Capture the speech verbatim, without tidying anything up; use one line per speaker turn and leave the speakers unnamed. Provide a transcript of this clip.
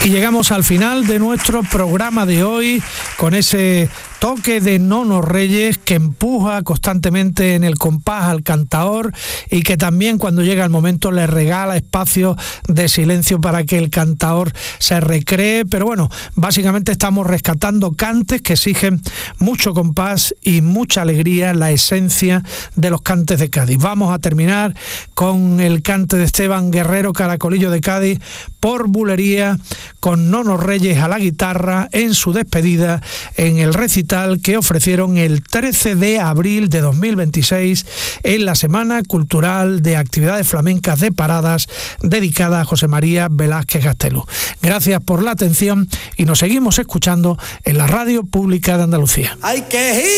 Y llegamos al final de nuestro programa de hoy con ese toque de Nono Reyes que empuja constantemente en el compás al cantaor y que también cuando llega el momento le regala espacio de silencio para que el cantaor se recree. Pero bueno, básicamente estamos rescatando cantes que exigen mucho compás y mucha alegría, la esencia de los cantes de Cádiz. Vamos a terminar con el cante de Esteban Guerrero, Caracolillo de Cádiz, por bulería, con Nono Reyes a la guitarra en su despedida en el recital que ofrecieron el trece de abril de dos mil veintiséis en la Semana Cultural de Actividades Flamencas de Paradas dedicada a José María Velázquez Gastelu. Gracias por la atención y nos seguimos escuchando en la Radio Pública de Andalucía.
Hay que ir.